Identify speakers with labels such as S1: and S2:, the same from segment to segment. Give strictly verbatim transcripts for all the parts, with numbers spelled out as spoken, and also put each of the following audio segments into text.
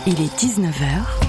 S1: Il est dix-neuf heures.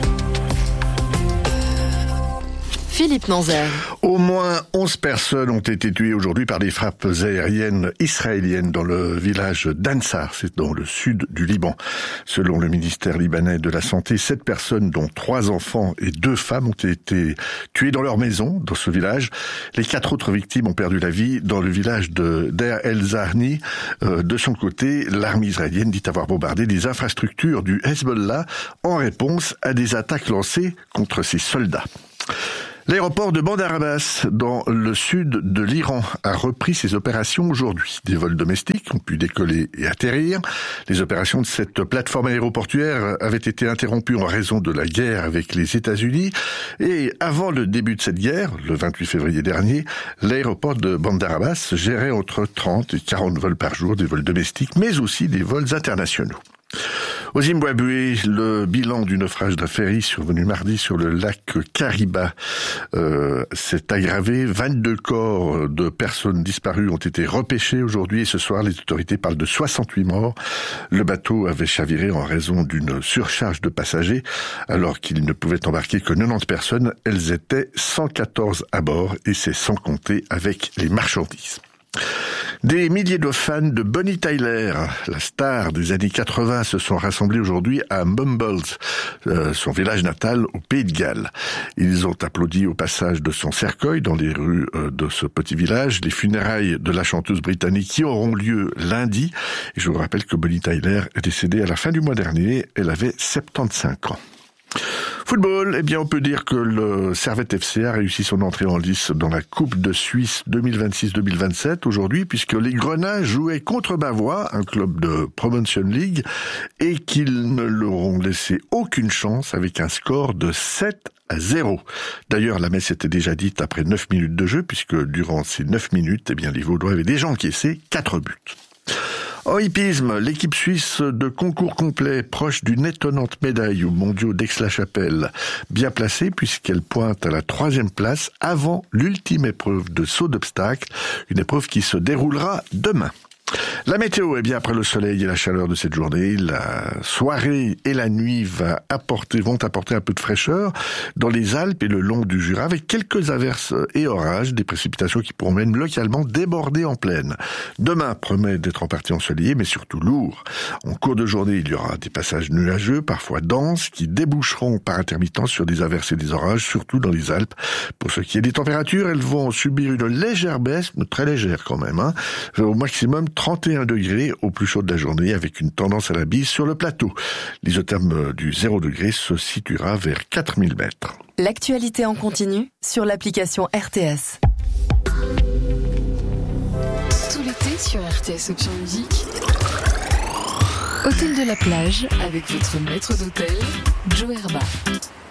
S1: Philippe Manzer.
S2: Au moins onze personnes ont été tuées aujourd'hui par des frappes aériennes israéliennes dans le village d'Ansar, c'est dans le sud du Liban. Selon le ministère libanais de la Santé, sept personnes, dont trois enfants et deux femmes, ont été tuées dans leur maison, dans ce village. Les quatre autres victimes ont perdu la vie dans le village de Deir el-Zahni. Euh, de son côté, l'armée israélienne dit avoir bombardé des infrastructures du Hezbollah en réponse à des attaques lancées contre ses soldats. L'aéroport de Bandar Abbas, dans le sud de l'Iran, a repris ses opérations aujourd'hui. Des vols domestiques ont pu décoller et atterrir. Les opérations de cette plateforme aéroportuaire avaient été interrompues en raison de la guerre avec les États-Unis. Et avant le début de cette guerre, le vingt-huit février dernier, l'aéroport de Bandar Abbas gérait entre trente et quarante vols par jour, des vols domestiques, mais aussi des vols internationaux. Au Zimbabwe, le bilan du naufrage d'un ferry survenu mardi sur le lac Kariba euh, s'est aggravé. vingt-deux corps de personnes disparues ont été repêchés aujourd'hui et ce soir, les autorités parlent de soixante-huit morts. Le bateau avait chaviré en raison d'une surcharge de passagers. Alors qu'il ne pouvait embarquer que quatre-vingt-dix personnes, elles étaient cent quatorze à bord et c'est sans compter avec les marchandises. Des milliers de fans de Bonnie Tyler, la star des années quatre-vingts, se sont rassemblés aujourd'hui à Mumbles, euh, son village natal au Pays de Galles. Ils ont applaudi au passage de son cercueil dans les rues euh, de ce petit village, les funérailles de la chanteuse britannique qui auront lieu lundi. Et je vous rappelle que Bonnie Tyler est décédée à la fin du mois dernier, elle avait soixante-quinze ans. Football, eh bien on peut dire que le Servette F C a réussi son entrée en lice dans la Coupe de Suisse deux mille vingt-six deux mille vingt-sept aujourd'hui, puisque les Grenats jouaient contre Bavois, un club de Promotion League, et qu'ils ne leur ont laissé aucune chance avec un score de sept à zéro. D'ailleurs, la messe était déjà dite après neuf minutes de jeu, puisque durant ces neuf minutes, eh bien les Vaudois avaient déjà encaissé quatre buts. En hippisme, l'équipe suisse de concours complet, proche d'une étonnante médaille aux mondiaux d'Aix-la-Chapelle, bien placée puisqu'elle pointe à la troisième place avant l'ultime épreuve de saut d'obstacle, une épreuve qui se déroulera demain. La météo, eh bien après le soleil et la chaleur de cette journée, la soirée et la nuit va apporter, vont apporter un peu de fraîcheur dans les Alpes et le long du Jura, avec quelques averses et orages, des précipitations qui pourront même localement déborder en plaine. Demain promet d'être en partie ensoleillé, mais surtout lourd. En cours de journée, il y aura des passages nuageux, parfois denses, qui déboucheront par intermittence sur des averses et des orages, surtout dans les Alpes. Pour ce qui est des températures, elles vont subir une légère baisse, mais très légère quand même, hein, au maximum trente et un degrés au plus chaud de la journée, avec une tendance à la bise sur le plateau. L'isotherme du zéro degré se situera vers quatre mille mètres.
S1: L'actualité en continu sur l'application R T S.
S3: Tout l'été sur R T S Option Musique. Hôtel de la plage avec votre maître d'hôtel, Joe Herba.